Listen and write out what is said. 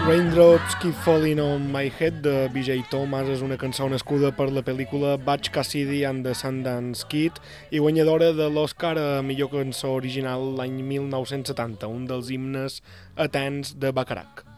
Raindrops Keep Falling on My Head de BJ Thomas és una cançó nascuda per la pel·lícula Butch Cassidy and the Sundance Kid i guanyadora de l'Oscar a millor cançó original l'any 1970, un dels himnes atens de Bacharach.